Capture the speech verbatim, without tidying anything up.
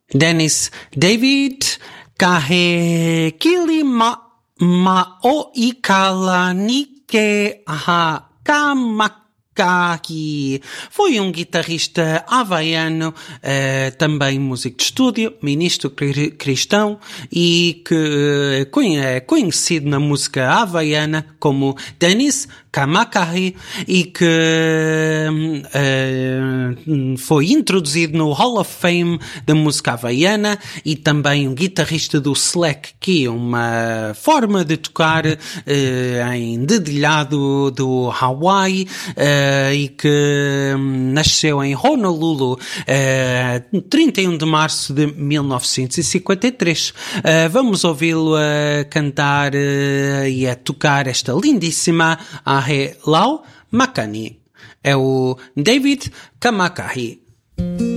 Dennis David kahe kili ma, ma o ikala nike ha kamakahi. Foi um guitarrista havaiano, eh, também músico de estúdio, ministro cristão e que é conhecido na música havaiana como Dennis Kamakahi e que uh, foi introduzido no Hall of Fame da música havaiana e também um guitarrista do slack, que é uma forma de tocar uh, em dedilhado do Hawaii uh, e que um, nasceu em Honolulu uh, trinta e um de março de mil novecentos e cinquenta e três. Uh, vamos ouvi-lo a cantar uh, e a tocar esta lindíssima Ahe Lau Makani. É o David Kamakahi.